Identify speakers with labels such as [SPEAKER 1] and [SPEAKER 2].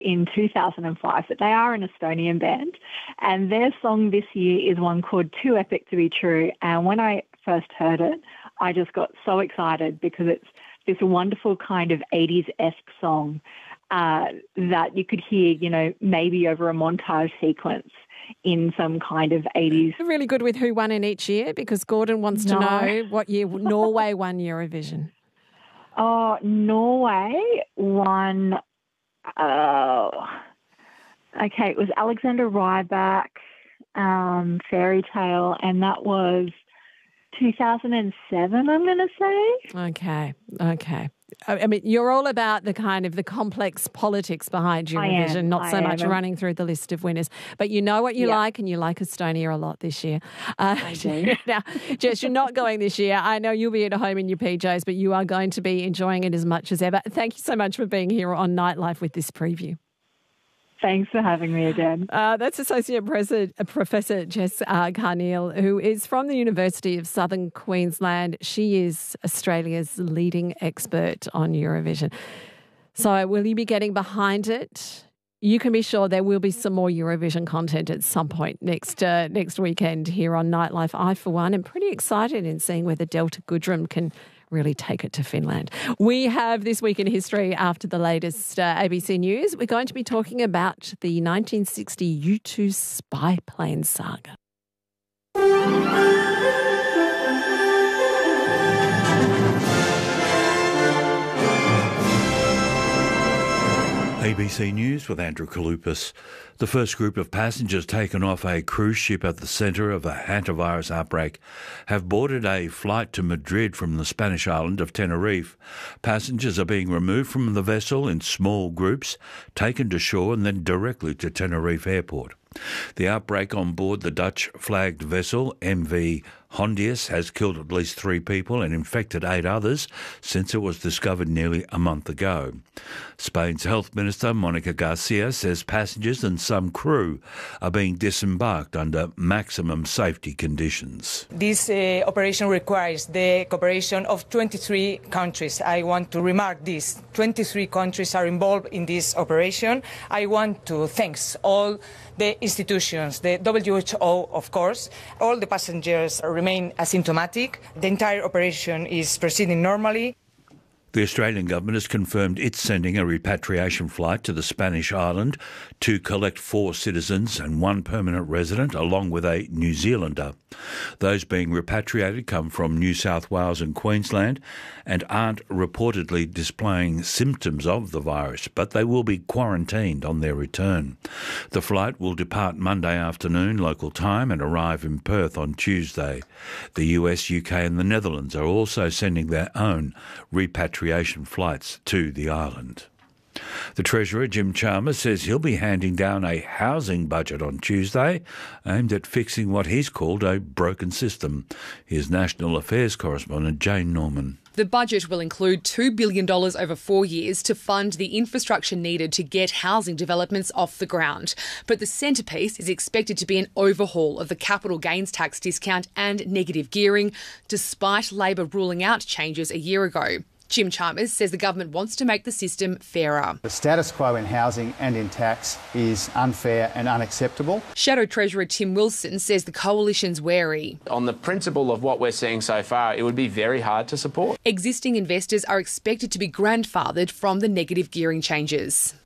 [SPEAKER 1] in 2005, but they are an Estonian band. And their song this year is one called Too Epic to Be True. And when I first heard it, I just got so excited because it's this wonderful kind of 80s-esque song that you could hear, maybe over a montage sequence in some kind of 80s.
[SPEAKER 2] Really good with who won in each year, because Gordon wants to know what year Norway won Eurovision.
[SPEAKER 1] Oh, Norway won, it was Alexander Rybak, Fairy Tale, and that was 2007, I'm going to say.
[SPEAKER 2] Okay. I mean, you're all about the kind of the complex politics behind Eurovision, not so much running through the list of winners. But you know what you like, and you like Estonia a lot this year.
[SPEAKER 1] I do.
[SPEAKER 2] Now, Jess, you're not going this year. I know you'll be at home in your PJs, but you are going to be enjoying it as much as ever. Thank you so much for being here on Nightlife with this preview.
[SPEAKER 1] Thanks for having me again.
[SPEAKER 2] That's Associate Professor Jess Carneil, who is from the University of Southern Queensland. She is Australia's leading expert on Eurovision. So will you be getting behind it? You can be sure there will be some more Eurovision content at some point next weekend here on Nightlife. I, for one, am pretty excited in seeing whether Delta Goodrem can really take it to Finland. We have This Week in History after the latest ABC News. We're going to be talking about the 1960 U-2 spy plane saga.
[SPEAKER 3] ABC News with Andrew Kalupas. The first group of passengers taken off a cruise ship at the centre of a hantavirus outbreak have boarded a flight to Madrid from the Spanish island of Tenerife. Passengers are being removed from the vessel in small groups, taken to shore and then directly to Tenerife Airport. The outbreak on board the Dutch-flagged vessel MV Hondius has killed at least 3 people and infected 8 others since it was discovered nearly a month ago. Spain's Health Minister, Monica Garcia, says passengers and some crew are being disembarked under maximum safety conditions.
[SPEAKER 4] This operation requires the cooperation of 23 countries. I want to remark this. 23 countries are involved in this operation. I want to thank all the institutions, the WHO, of course. All the passengers remain asymptomatic. The entire operation is proceeding normally.
[SPEAKER 3] The Australian government has confirmed it's sending a repatriation flight to the Spanish island to collect 4 citizens and 1 permanent resident, along with a New Zealander. Those being repatriated come from New South Wales and Queensland and aren't reportedly displaying symptoms of the virus, but they will be quarantined on their return. The flight will depart Monday afternoon local time and arrive in Perth on Tuesday. The US, UK and the Netherlands are also sending their own repatriation flights to the island. The Treasurer, Jim Chalmers, says he'll be handing down a housing budget on Tuesday aimed at fixing what he's called a broken system. Here's National Affairs correspondent Jane Norman.
[SPEAKER 5] The budget will include $2 billion over 4 years to fund the infrastructure needed to get housing developments off the ground. But the centrepiece is expected to be an overhaul of the capital gains tax discount and negative gearing, despite Labor ruling out changes a year ago. Jim Chalmers says the government wants to make the system fairer.
[SPEAKER 6] The status quo in housing and in tax is unfair and unacceptable.
[SPEAKER 5] Shadow Treasurer Tim Wilson says the coalition's wary.
[SPEAKER 7] On the principle of what we're seeing so far, it would be very hard to support.
[SPEAKER 5] Existing investors are expected to be grandfathered from the negative gearing changes.